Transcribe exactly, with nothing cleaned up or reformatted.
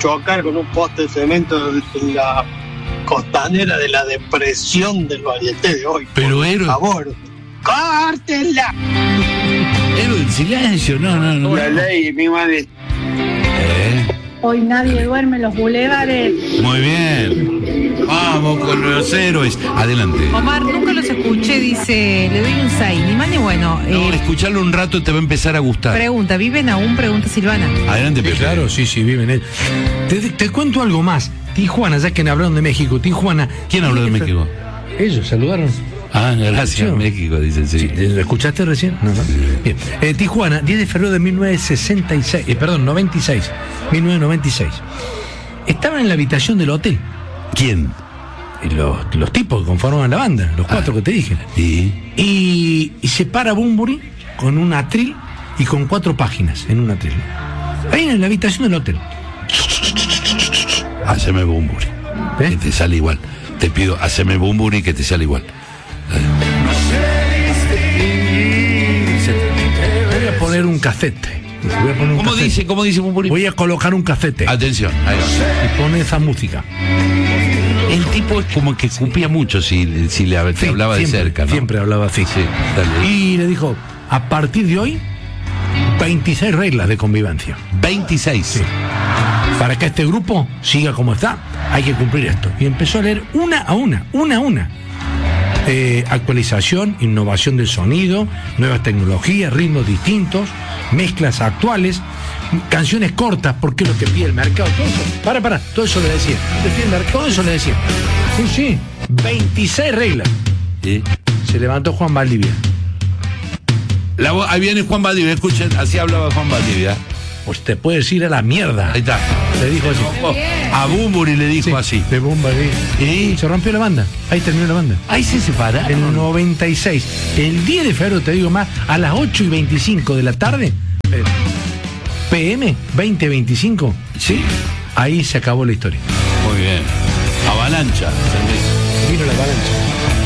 chocar con un poste de cemento en la costanera de la depresión del varieté de hoy. Pero por héroe. favor, ¡córtenla! Héroe, silencio, no, no, no. La ley, mi madre. Eh, Hoy nadie duerme en los bulevares. muy bien. Vamos con los héroes. Adelante. Omar, nunca los escuché, dice, le doy un seis, ni más ni bueno. No, Eh, escucharlo un rato te va a empezar a gustar. pregunta, ¿viven aún? Pregunta Silvana. Adelante, Sí, Pepe. claro, sí, sí, viven él. Te, te cuento algo más. Tijuana, ya que hablaron de México, Tijuana. ¿Quién habló de México? Ellos saludaron. Ah, gracias, Sí. México, dicen, sí. Sí, ¿lo escuchaste recién? No, no. Bien. Eh, Tijuana, diez de febrero de mil novecientos sesenta y seis, eh, perdón, noventa y seis. mil novecientos noventa y seis. Estaban en la habitación del hotel. ¿Quién? Y Los, los tipos que conforman la banda, los cuatro Ah. que te dije. ¿Y? Y, y se para Bunbury con un atril y con cuatro páginas en un atril. Ahí en la habitación del hotel. Haceme Bumburi. ¿Eh? Que te sale igual. Te pido, haceme Bumburi que te sale igual. Voy a poner un casete. Voy a poner un ¿Cómo casete. dice, cómo dice Bumburi? Voy a colocar un casete. Atención, ahí va. Y pone esa música. El tipo es como que escupía mucho si, si le te Sí, hablaba siempre, de cerca, ¿no? Siempre hablaba así. Sí, dale. Y le dijo, a partir de hoy, veintiséis reglas de convivencia. veintiséis. Sí. Para que este grupo siga como está, hay que cumplir esto. Y empezó a leer una a una, una a una. Eh, actualización, innovación del sonido, nuevas tecnologías, ritmos distintos, mezclas actuales, canciones cortas, porque es lo que pide el mercado. Todo eso, para, para, todo eso le decía. Lo que pide el mercado, todo eso le decía. Sí, sí, veintiséis reglas. ¿Sí? Se levantó Juan Valdivia. La voz- ahí viene Juan Valdivia, escuchen, así hablaba Juan Valdivia. Pues te puedes ir a la mierda. Ahí está. Le dijo así. Oh, a Bumburi le dijo Sí, así. de bomba ahí. ¿Y? Se rompió la banda. Ahí terminó la banda. Ahí se separaron. El noventa y seis. El diez de febrero, te digo más, a las ocho y veinticinco de la tarde, eh, P M veinte veinticinco, Sí, ahí se acabó la historia. muy bien. Avalancha. Vino la avalancha.